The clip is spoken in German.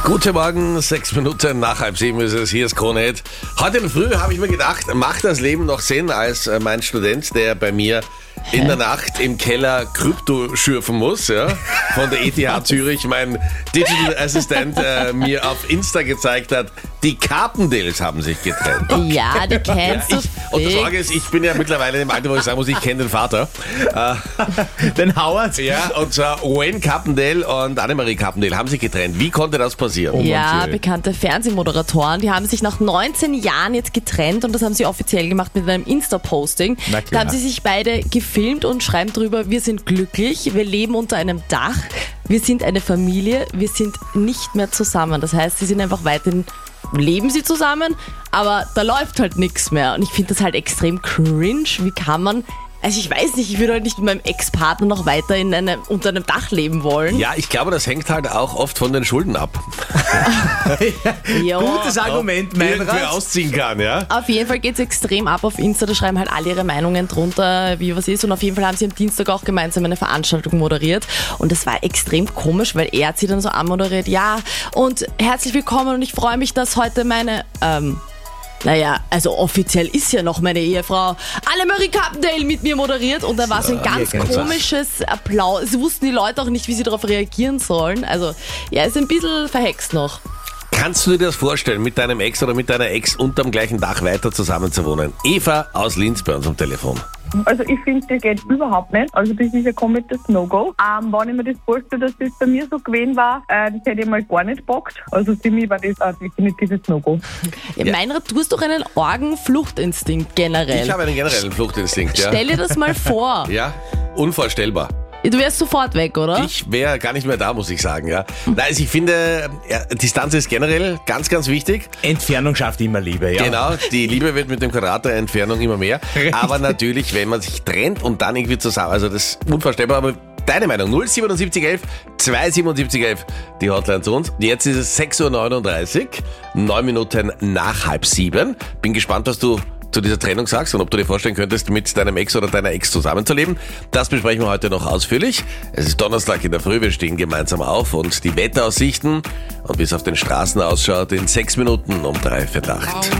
Guten Morgen, 6 Minuten nach 6:30 ist es, hier ist Kronehit. Heute in der Früh habe ich mir gedacht, macht das Leben noch Sinn als mein Student, der bei mir in der Nacht im Keller Krypto schürfen muss, ja, von der ETH Zürich, mein Digital Assistant mir auf Insta gezeigt hat, die Carpendales haben sich getrennt. Ja, die kennst du. Und das Sorge ist, ich bin ja mittlerweile in dem Alter, wo ich sagen muss, ich kenne den Vater. Den Howard? Ja, und zwar Wayne Carpendale und Annemarie Carpendale haben sich getrennt. Wie konnte das passieren? Ja, bekannte Fernsehmoderatoren, die haben sich nach 19 Jahren jetzt getrennt und das haben sie offiziell gemacht mit einem Insta-Posting. Da haben sie sich beide gefilmt und schreiben drüber, wir sind glücklich, wir leben unter einem Dach, wir sind eine Familie, wir sind nicht mehr zusammen. Das heißt, sie sind einfach weiterhin, leben sie zusammen, aber da läuft halt nichts mehr. Und ich finde das halt extrem cringe. Wie kann man... Also ich weiß nicht, ich würde halt nicht mit meinem Ex-Partner noch weiter unter einem Dach leben wollen. Ja, ich glaube, das hängt halt auch oft von den Schulden ab. Ja. Gutes Argument, mein Wer Rat. ausziehen kann, ja? Auf jeden Fall geht es extrem ab auf Insta, da schreiben halt alle ihre Meinungen drunter, wie was ist. Und auf jeden Fall haben sie am Dienstag auch gemeinsam eine Veranstaltung moderiert. Und das war extrem komisch, weil er hat sie dann so anmoderiert, ja, und herzlich willkommen und ich freue mich, dass heute meine... Naja, also offiziell ist ja noch meine Ehefrau Annemarie Carpendale mit mir moderiert und da war so ein ganz komisches Applaus. Es wussten die Leute auch nicht, wie sie darauf reagieren sollen. Also, ja, ist ein bisschen verhext noch. Kannst du dir das vorstellen, mit deinem Ex oder mit deiner Ex unterm gleichen Dach weiter zusammenzuwohnen? Eva aus Linz bei uns am Telefon. Also ich finde, das geht überhaupt nicht. Also das ist ein komplettes No-Go. Wenn ich mir das vorstelle, dass das bei mir so gewesen war, das hätte ich mal gar nicht gepackt. Also für mich war das ein definitives No-Go. Ja, Meinrad, du hast doch einen Orgenfluchtinstinkt generell. Ich habe einen generellen Fluchtinstinkt, ja. Stell dir das mal vor. Ja, unvorstellbar. Du wärst sofort weg, oder? Ich wäre gar nicht mehr da, muss ich sagen, ja. Nein, also ich finde, ja, Distanz ist generell ganz, ganz wichtig. Entfernung schafft immer Liebe, ja. Genau, die Liebe wird mit dem Quadrat der Entfernung immer mehr. Aber natürlich, wenn man sich trennt und dann irgendwie zusammen, also das ist unvorstellbar, aber deine Meinung, 07711 27711, die Hotline zu uns. Jetzt ist es 6:39 Uhr, 9 Minuten nach 6:30. Bin gespannt, was du zu dieser Trennung sagst und ob du dir vorstellen könntest, mit deinem Ex oder deiner Ex zusammenzuleben. Das besprechen wir heute noch ausführlich. Es ist Donnerstag in der Früh, wir stehen gemeinsam auf und die Wetteraussichten und wie es auf den Straßen ausschaut in 6 Minuten um 7:45.